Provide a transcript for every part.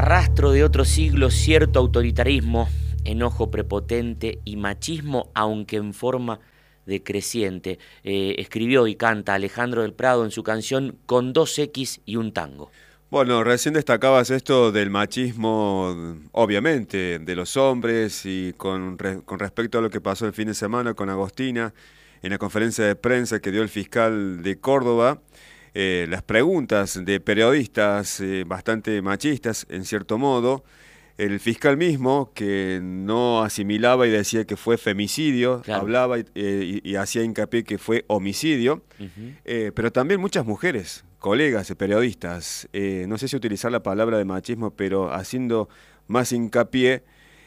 Arrastro de otro siglo cierto autoritarismo, enojo prepotente y machismo, aunque en forma decreciente. Escribió y canta Alejandro del Prado en su canción Con 2X y un tango. Bueno, recién destacabas esto del machismo, obviamente, de los hombres y con respecto a lo que pasó el fin de semana con Agostina, en la conferencia de prensa que dio el fiscal de Córdoba, las preguntas de periodistas bastante machistas, en cierto modo. El fiscal mismo, que no asimilaba y decía que fue femicidio, claro, hablaba y hacía hincapié que fue homicidio, pero también muchas mujeres, colegas, periodistas, no sé si utilizar la palabra de machismo, pero haciendo más hincapié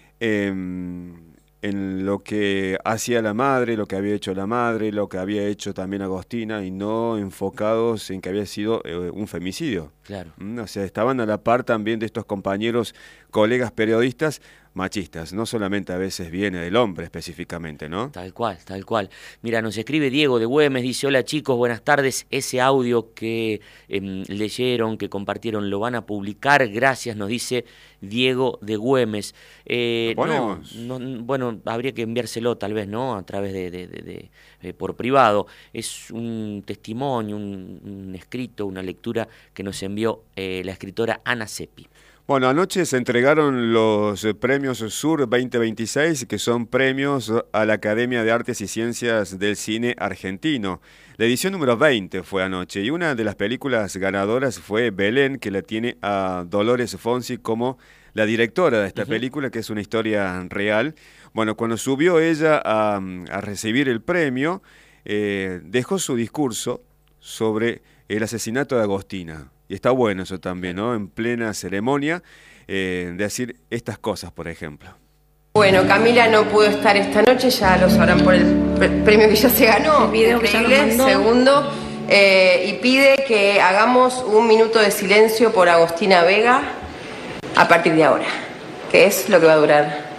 en lo que hacía la madre, lo que había hecho la madre, lo que había hecho también Agostina, y no enfocados en que había sido un femicidio. Claro. O sea, estaban a la par también de estos compañeros, colegas periodistas machistas. No solamente a veces viene del hombre específicamente, ¿no? Tal cual, tal cual. Mira, nos escribe Diego de Güemes, dice: hola chicos, buenas tardes. Ese audio que leyeron, que compartieron, ¿lo van a publicar? Gracias, nos dice Diego de Güemes. ¿Lo ponemos? Bueno, habría que enviárselo tal vez, ¿no? A través de por privado. Es un testimonio, un escrito, una lectura que nos envió la escritora Ana Seppi. Bueno, anoche se entregaron los premios Sur 2026, que son premios a la Academia de Artes y Ciencias del Cine Argentino. La edición número 20 fue anoche, y una de las películas ganadoras fue Belén, que la tiene a Dolores Fonsi como la directora de esta película, que es una historia real. Bueno, cuando subió ella a recibir el premio, dejó su discurso sobre el asesinato de Agostina. Y está bueno eso también, ¿no? En plena ceremonia, decir estas cosas, por ejemplo. Bueno, Camila no pudo estar esta noche, ya lo sabrán por el premio que ya se ganó, increíble, segundo, y pide que hagamos un minuto de silencio por Agostina Vega a partir de ahora, que es lo que va a durar